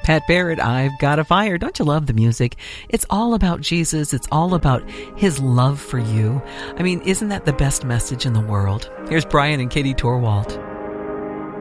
Pat Barrett, I've Got a Fire. Don't you love the music? It's all about Jesus. It's all about His love for you. I mean, isn't that the best message in the world? Here's Brian and Katie Torwalt.